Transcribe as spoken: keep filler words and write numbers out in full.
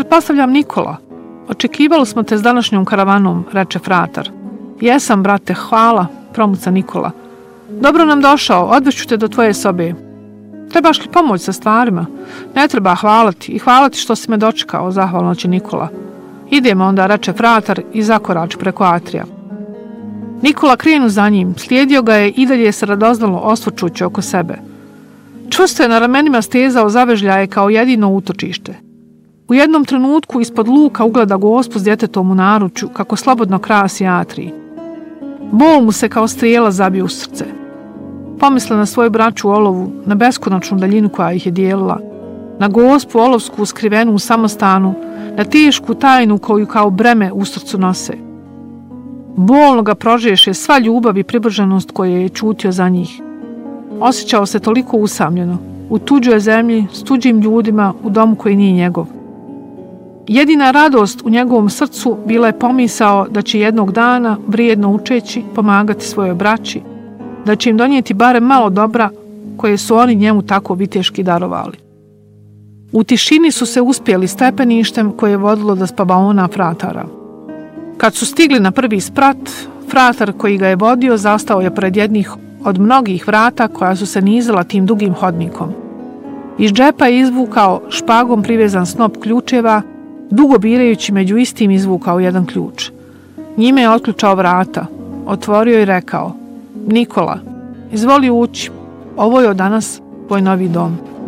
Pretpostavljam Nikola. Očekivali smo te s današnjom karavanom, reče fratar. Jesam, brate, hvala, promuca Nikola. Dobro nam došao, odvešću te do tvoje sobe. Trebaš li pomoć sa stvarima? Ne treba, hvala ti i hvala ti što si me dočekao, zahvalno će Nikola. Idemo onda, reče fratar i zakorači preko atrija. Nikola krenu za njim, slijedio ga je i dalje se radoznalo osvrčući oko sebe. Čvrsto je na ramenima stezao zavežljaje kao jedino utočište. U jednom trenutku ispod luka ugleda Gospu s djetetom u naručju kako slobodno krasi atrij. Bol mu se kao strijela zabio u srce. Pomisle na svoju braću Olovu, na beskonačnu daljinu koja ih je dijelila, na Gospu Olovsku skrivenu u samostanu, na tešku tajnu koju kao breme u srcu nose. Bolno ga prožeše sva ljubav i pribrženost koje je čutio za njih. Osjećao se toliko usamljeno, u tuđoj zemlji, s tuđim ljudima, u domu koji nije njegov. Jedina radost u njegovom srcu bila je pomisao da će jednog dana, vrijedno učeći, pomagati svojoj braći, da će im donijeti barem malo dobra koje su oni njemu tako viteški darovali. U tišini su se uspjeli stepeništem koje je vodilo do spavaona fratara. Kad su stigli na prvi sprat, fratar koji ga je vodio zastao je pred jednih od mnogih vrata koja su se nizala tim dugim hodnikom. Iz džepa je izvukao špagom privezan snop ključeva, dugo birajući među istim izvukao jedan ključ. Njime je otključao vrata, otvorio i rekao: Nikola, izvoli ući, ovo je od danas tvoj novi dom.